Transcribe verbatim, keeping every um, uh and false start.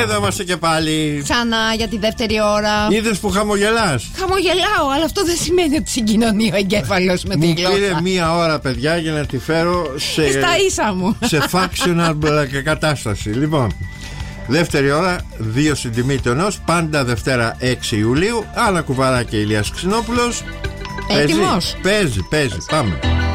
εδώ είμαστε και πάλι. Ξανά για τη δεύτερη ώρα. Είδες που χαμογελάς? Χαμογελάω, αλλά αυτό δεν σημαίνει ότι συγκοινωνεί ο εγκέφαλος με την γλώσσα. Μου πήρε μία ώρα, παιδιά, για να τη φέρω σε, στα ίσα μου. σε functional κατάσταση. Λοιπόν, δεύτερη ώρα, δύο στην τιμή του ενός. Πάντα Δευτέρα έξι Ιουλίου. Άννα Κουβαρά και Ηλίας Ξινόπουλος. Έτοιμος? Παίζει, παίζει, παίζει. Πάμε.